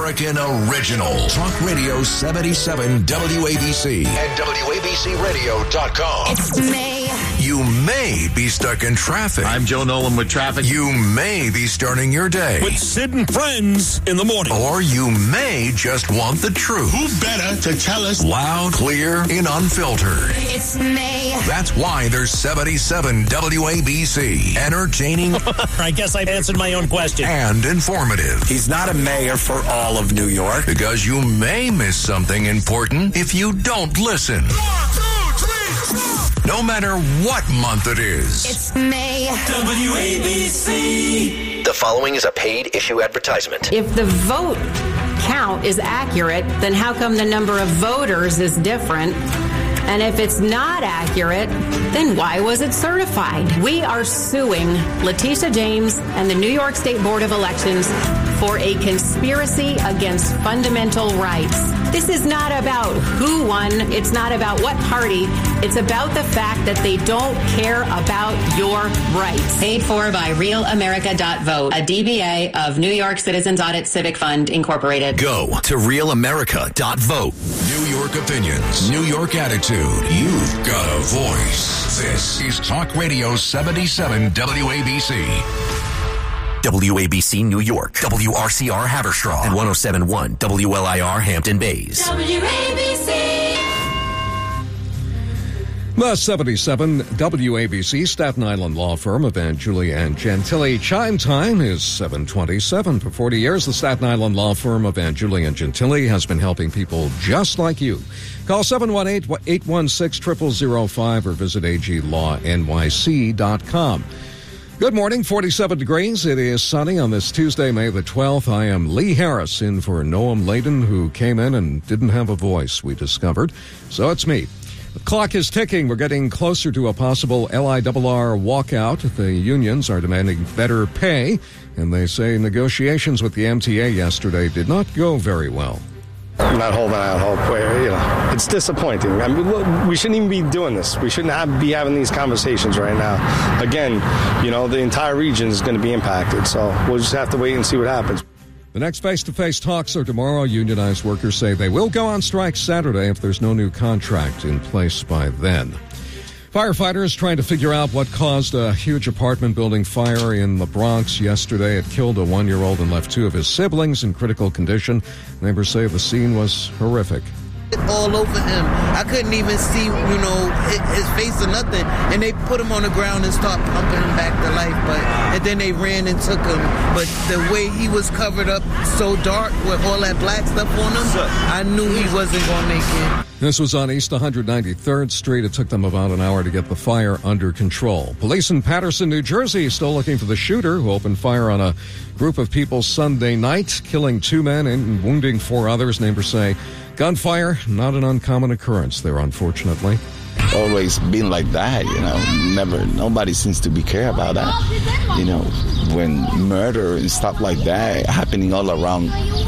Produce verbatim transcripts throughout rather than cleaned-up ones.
American original. Talk Radio seventy-seven W A B C and W A B C radio dot com. It's May. You may be stuck in traffic. I'm Joe Nolan with traffic. You may be starting your day with Sid and Friends in the morning. Or you may just want the truth. Who better to tell us? Loud, clear, and unfiltered. It's May. That's why there's seventy-seven W A B C. Entertaining. I guess I answered my own question. And informative. He's not a mayor for all of New York. Because you may miss something important if you don't listen. One, two, three, four. No matter what month it is. It's May. W A B C. The following is a paid issue advertisement. If the vote count is accurate, then how come the number of voters is different? And if it's not accurate, then why was it certified? We are suing Letitia James and the New York State Board of Elections for a conspiracy against fundamental rights. This is not about who won. It's not about what party. It's about the fact that they don't care about your rights. Paid for by Real America dot vote, a D B A of New York Citizens Audit Civic Fund, Incorporated. Go to Real America dot vote. New York opinions, New York attitude. You've got a voice. This is Talk Radio seventy-seven W A B C. W A B C New York, W R C R Haverstraw, and one oh seven point one W L I R Hampton Bays. W A B C. The seventy-seven W A B C Staten Island law firm of Anjuli and Gentili. Chime time is seven twenty-seven. For forty years, the Staten Island law firm of Anjuli and Gentili has been helping people just like you. Call seven one eight, eight one six, zero zero zero five or visit A G law N Y C dot com. Good morning, forty-seven degrees. It is sunny on this Tuesday, May the twelfth. I am Lee Harris, in for Noam Layden, who came in and didn't have a voice, we discovered. So it's me. The clock is ticking. We're getting closer to a possible L I R R walkout. The unions are demanding better pay, and they say negotiations with the M T A yesterday did not go very well. I'm not holding out hope. You know, it's disappointing. I mean, we shouldn't even be doing this. We shouldn't have, be having these conversations right now. Again, you know, the entire region is going to be impacted, so we'll just have to wait and see what happens. The next face-to-face talks are tomorrow. Unionized workers say they will go on strike Saturday if there's no new contract in place by then. Firefighters trying to figure out what caused a huge apartment building fire in the Bronx yesterday. It killed a one-year-old and left two of his siblings in critical condition. Neighbors say the scene was horrific. All over him. I couldn't even see, you know, his face or nothing. And they put him on the ground and start pumping him back to life. But and then they ran and took him. But the way he was covered up so dark with all that black stuff on him, I knew he wasn't going to make it. This was on East one hundred ninety-third Street. It took them about an hour to get the fire under control. Police in Paterson, New Jersey, still looking for the shooter who opened fire on a group of people Sunday night, killing two men and wounding four others. Neighbors say gunfire, not an uncommon occurrence there, unfortunately. Always been like that, you know, never, nobody seems to be care about that. You know, when murder and stuff like that happening all around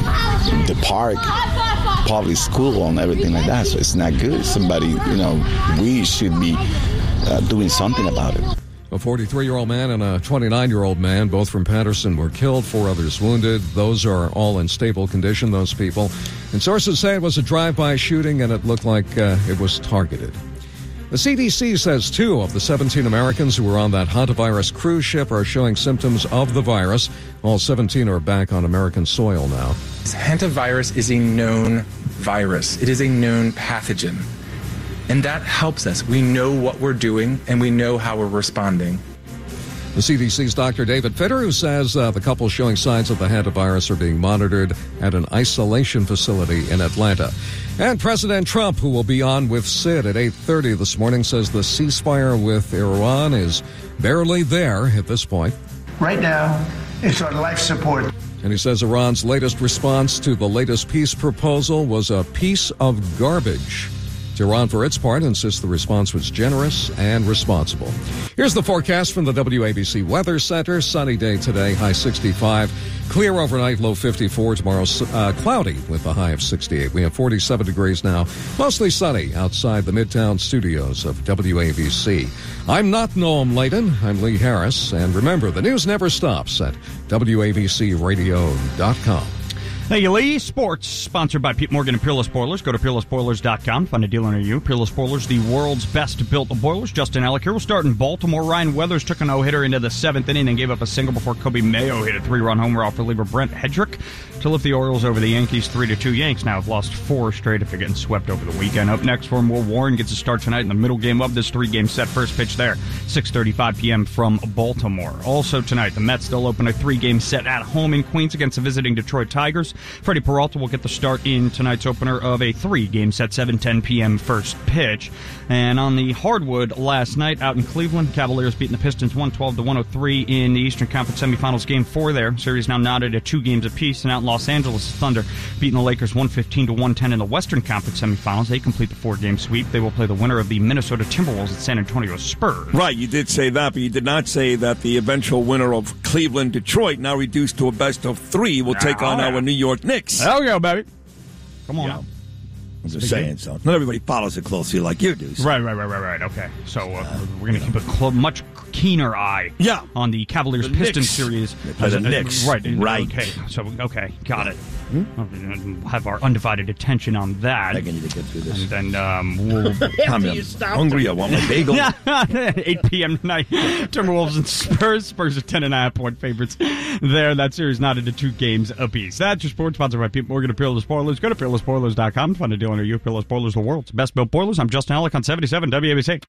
the park, public school and everything like that, so it's not good. Somebody, you know, we should be uh, doing something about it. A forty-three-year-old man and a twenty-nine-year-old man, both from Paterson, were killed, four others wounded. Those are all in stable condition, those people. And sources say it was a drive-by shooting, and it looked like uh, it was targeted. The C D C says two of the seventeen Americans who were on that hantavirus cruise ship are showing symptoms of the virus. All seventeen are back on American soil now. Hantavirus is a known virus. It is a known pathogen. And that helps us. We know what we're doing, and we know how we're responding. The C D C's Doctor David Fitter, who says uh, the couple showing signs of the hantavirus are being monitored at an isolation facility in Atlanta. And President Trump, who will be on with Sid at eight thirty this morning, says the ceasefire with Iran is barely there at this point. Right now, it's on life support. And he says Iran's latest response to the latest peace proposal was a piece of garbage. Iran, for its part, insists the response was generous and responsible. Here's the forecast from the W A B C Weather Center. Sunny day today, high sixty-five. Clear overnight, low fifty-four. Tomorrow, uh, cloudy with a high of sixty-eight. We have forty-seven degrees now. Mostly sunny outside the Midtown studios of W A B C. I'm not Noam Layden. I'm Lee Harris. And remember, the news never stops at W A B C radio dot com. Thank you, Lee. Sports, sponsored by Pete Morgan and Peerless Boilers. Go to peerless boilers dot com. Find a dealer near you. Peerless Boilers, the world's best-built boilers. Justin Ellick here. We'll start in Baltimore. Ryan Weathers took a no-hitter into the seventh inning and gave up a single before Kobe Mayo hit a three-run homer off reliever Brent Hedrick to lift the Orioles over the Yankees three to two. Yanks now have lost four straight after getting swept over the weekend. Up next for Will Warren gets a start tonight in the middle game of this three-game set. First pitch there, six thirty-five p.m. from Baltimore. Also tonight, the Mets still open a three-game set at home in Queens against the visiting Detroit Tigers. Freddie Peralta will get the start in tonight's opener of a three-game set, seven ten p.m. first pitch. And on the hardwood last night out in Cleveland, Cavaliers beating the Pistons one twelve to one oh three in the Eastern Conference semifinals game four there. Series now knotted at two games apiece. And out in Los Angeles, the Thunder beating the Lakers one fifteen to one ten in the Western Conference semifinals. They complete the four-game sweep. They will play the winner of the Minnesota Timberwolves at San Antonio Spurs. Right, you did say that, but you did not say that the eventual winner of Cleveland-Detroit, now reduced to a best of three, will take on our New York Knicks. There we go, baby. Come on yeah. out. I'm just saying so. Not everybody follows it closely like you do. So. Right, right, right, right, right. Okay. So uh, we're going to keep a cl- much keener eye yeah. on the Cavaliers-Pistons series. They play the Knicks. Right. Right. Okay. So, okay. Got it. Hmm? We'll have our undivided attention on that. I need to get through this. And then um, we'll... I'm hungry. I want my bagel. eight p.m. tonight. Timberwolves and Spurs. Spurs are ten and a half point favorites there. That series knotted to two games apiece. That's your sports sponsored by Pete Morgan of Peerless Boilers. Go to peerless boilers dot com to find a deal under you. Peerless Boilers, the world's best built boilers. I'm Justin Ellick on seventy-seven W A B C.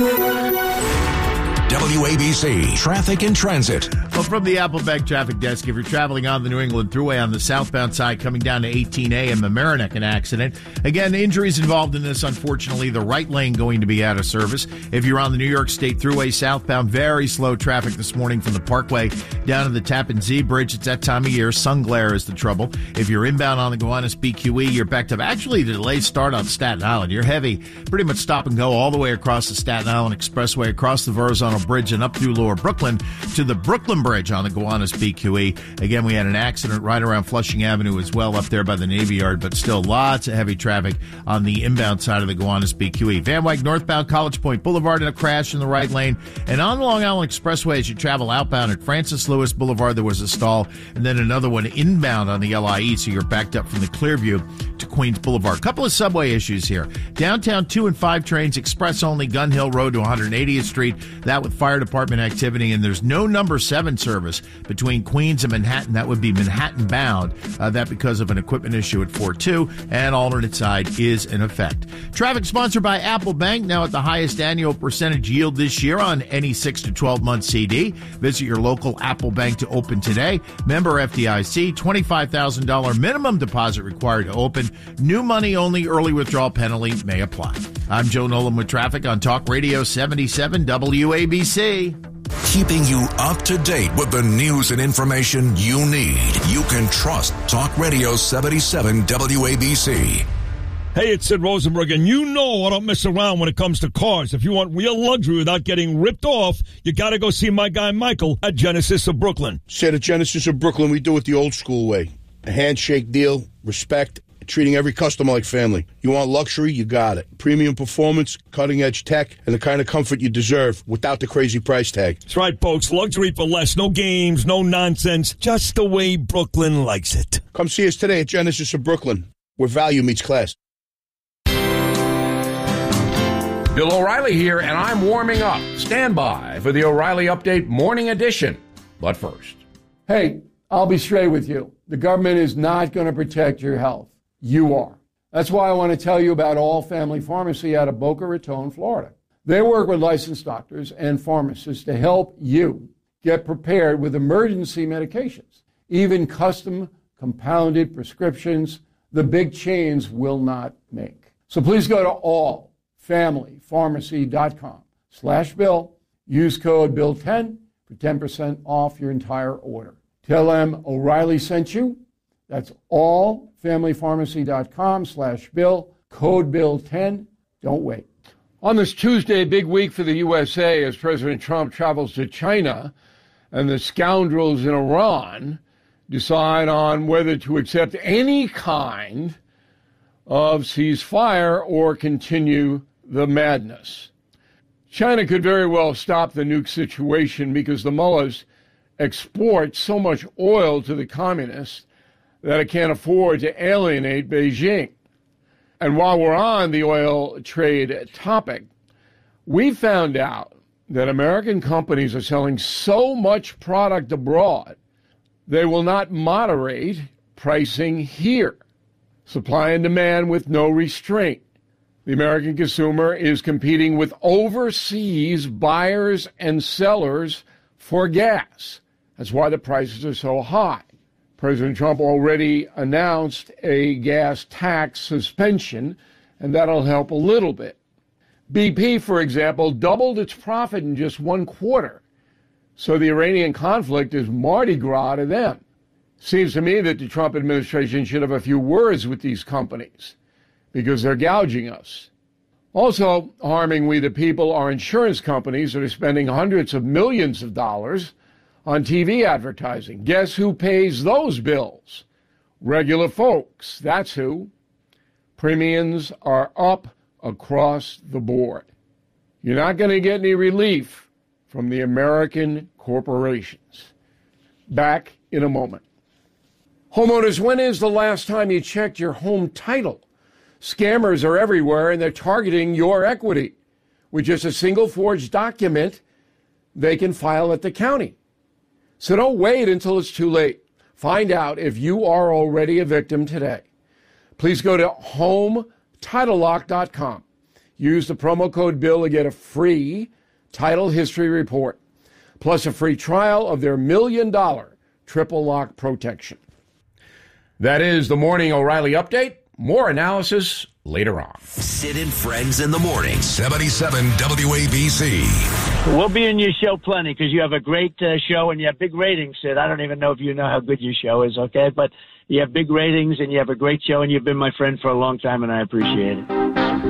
W A B C Traffic and Transit. Well, from the Appleback Traffic Desk, if you're traveling on the New England Thruway on the southbound side coming down to eighteen A, in Mamaroneck, an accident. Again, injuries involved in this, unfortunately. The right lane going to be out of service. If you're on the New York State Thruway southbound, very slow traffic this morning from the Parkway down to the Tappan Zee Bridge. It's that time of year. Sun glare is the trouble. If you're inbound on the Gowanus B Q E, you're backed up. Actually, the delayed start on Staten Island. You're heavy. Pretty much stop and go all the way across the Staten Island Expressway, across the Verrazano Bridge, and up through Lower Brooklyn to the Brooklyn Bridge on the Gowanus B Q E. Again, we had an accident right around Flushing Avenue as well up there by the Navy Yard, but still lots of heavy traffic on the inbound side of the Gowanus B Q E. Van Wyck northbound College Point Boulevard, and a crash in the right lane. And on the Long Island Expressway, as you travel outbound at Francis Lewis Boulevard, there was a stall, and then another one inbound on the L I E, so you're backed up from the Clearview to Queens Boulevard. A couple of subway issues here. Downtown two and five trains, express only, Gun Hill Road to one hundred eightieth Street. That with fire department activity, and there's no number seven service between Queens and Manhattan. That would be Manhattan bound. Uh, that because of an equipment issue at four two, and alternate side is in effect. Traffic sponsored by Apple Bank, now at the highest annual percentage yield this year on any six to twelve month C D. Visit your local Apple Bank to open today. Member F D I C, twenty-five thousand dollars minimum deposit required to open. New money only, early withdrawal penalty may apply. I'm Joe Nolan with traffic on Talk Radio seventy-seven W A B C. Keeping you up to date with the news and information you need. You can trust Talk Radio seventy-seven W A B C. Hey, it's Sid Rosenberg, and you know I don't mess around when it comes to cars. If you want real luxury without getting ripped off, you got to go see my guy Michael at Genesis of Brooklyn. Sid, at Genesis of Brooklyn, we do it the old school way. A handshake deal, respect, treating every customer like family. You want luxury, you got it. Premium performance, cutting-edge tech, and the kind of comfort you deserve without the crazy price tag. That's right, folks. Luxury for less. No games, no nonsense. Just the way Brooklyn likes it. Come see us today at Genesis of Brooklyn, where value meets class. Bill O'Reilly here, and I'm warming up. Stand by for the O'Reilly Update Morning Edition. But first. Hey, I'll be straight with you. The government is not going to protect your health. You are. That's why I want to tell you about All Family Pharmacy out of Boca Raton, Florida. They work with licensed doctors and pharmacists to help you get prepared with emergency medications, even custom compounded prescriptions the big chains will not make. So please go to all family pharmacy dot com slash bill. Use code bill ten for ten percent off your entire order. Tell them O'Reilly sent you. That's all family pharmacy dot com slash bill, code bill ten. Don't wait. On this Tuesday, big week for the U S A as President Trump travels to China and the scoundrels in Iran decide on whether to accept any kind of ceasefire or continue the madness. China could very well stop the nuke situation because the mullahs export so much oil to the communists that it can't afford to alienate Beijing. And while we're on the oil trade topic, we found out that American companies are selling so much product abroad, they will not moderate pricing here. Supply and demand with no restraint. The American consumer is competing with overseas buyers and sellers for gas. That's why the prices are so high. President Trump already announced a gas tax suspension, and that'll help a little bit. B P, for example, doubled its profit in just one quarter. So the Iranian conflict is Mardi Gras to them. Seems to me that the Trump administration should have a few words with these companies because they're gouging us. Also harming we the people are insurance companies that are spending hundreds of millions of dollars on T V advertising. Guess who pays those bills? Regular folks. That's who. Premiums are up across the board. You're not going to get any relief from the American corporations. Back in a moment. Homeowners, when is the last time you checked your home title? Scammers are everywhere, and they're targeting your equity. With just a single forged document, they can file at the county. So don't wait until it's too late. Find out if you are already a victim today. Please go to home title lock dot com. Use the promo code BILL to get a free title history report, plus a free trial of their million dollar triple lock protection. That is the Morning O'Reilly Update. More analysis later on. Sid and Friends in the Morning. seventy-seven W A B C. We'll be in your show plenty because you have a great uh, show and you have big ratings, Sid. I don't even know if you know how good your show is, okay? But you have big ratings and you have a great show and you've been my friend for a long time and I appreciate it.